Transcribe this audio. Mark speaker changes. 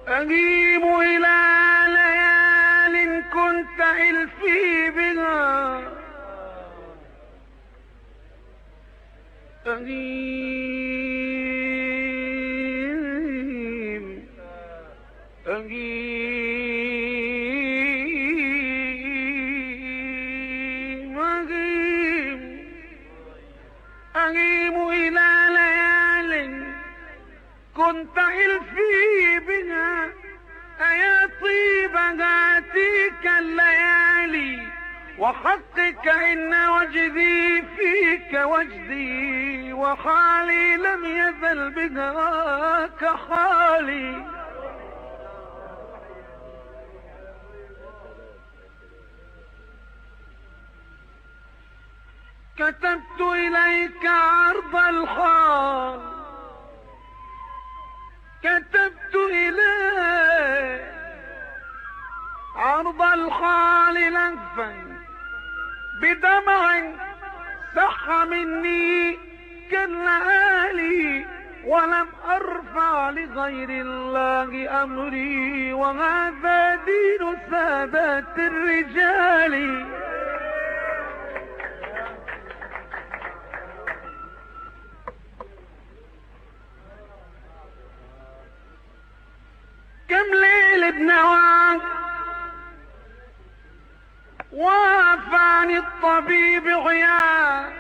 Speaker 1: أغيب إلى ليال كنت إلفي بها، أغيب أغيب أغيب أغيب إلى ليال كنت إلفي بها، أيا طيب هاتيك الليالي وحقك إن وجدي فيك وجدي، وحالي لم يزل بها كحالي. كتبت إليك عرض الحال، كتبت إليك عرض الحال لهفا بدمع سح مني كاللآلي، ولم أرفع لغير الله أمري، وهذا دين سادات الرجال. كم ليل بنواك وافاني الطبيب عيان،